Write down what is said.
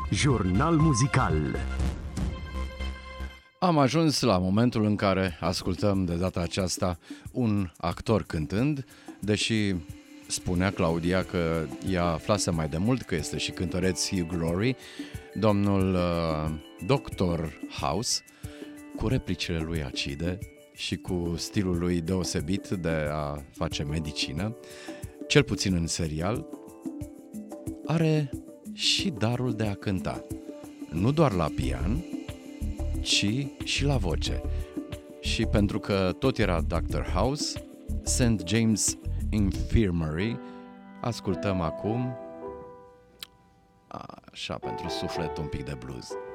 Jurnal muzical. Am ajuns la momentul în care ascultăm de data aceasta un actor cântând, deși spunea Claudia că ea aflase mai de mult că este și cântăreț Hugh Laurie, domnul Dr. House, cu replicile lui acide și cu stilul lui deosebit de a face medicină, cel puțin în serial, are și darul de a cânta, nu doar la pian, ci și la voce. Și pentru că tot era Dr. House, St. James Infirmary, ascultăm acum, așa, pentru suflet, un pic de blues.